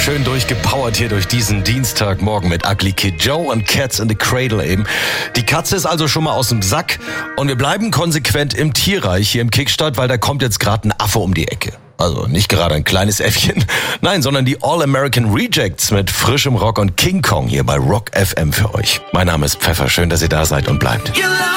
schön durchgepowert hier durch diesen Dienstagmorgen mit Ugly Kid Joe und Cats in the Cradle eben. Die Katze ist also schon mal aus dem Sack und wir bleiben konsequent im Tierreich hier im Kickstart, weil da kommt jetzt gerade ein Affe um die Ecke. Also nicht gerade ein kleines Äffchen, nein, sondern die All-American Rejects mit frischem Rock und King Kong hier bei Rock FM für euch. Mein Name ist Pfeffer, schön, dass ihr da seid und bleibt.